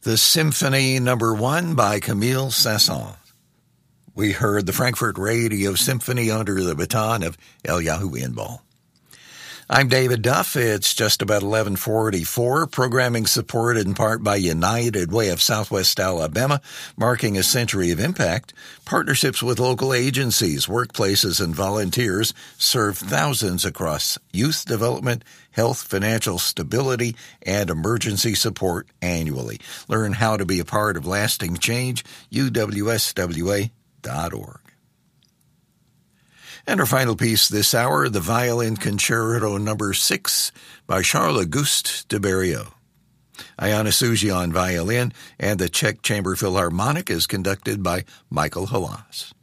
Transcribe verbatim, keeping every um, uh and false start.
The Symphony Number One by Camille Saint-Saëns. We heard the Frankfurt Radio Symphony under the baton of Eliyahu Inbal. I'm David Duff. It's just about eleven forty-four. Programming supported in part by United Way of Southwest Alabama, marking a century of impact. Partnerships with local agencies, workplaces, and volunteers serve thousands across youth development, health, financial stability, and emergency support annually. Learn how to be a part of lasting change, U W S W A dot org. And our final piece this hour, the Violin Concerto Number Six by Charles-Auguste de Berriot. Ayana Souji on violin, and the Czech Chamber Philharmonic is conducted by Michael Halas.